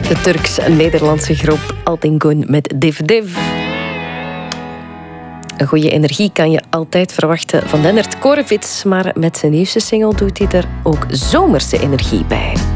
De Turks-Nederlandse groep Altingun met Div Div. Een goede energie kan je altijd verwachten van Lennart Korevics, maar met zijn nieuwste single doet hij er ook zomerse energie bij.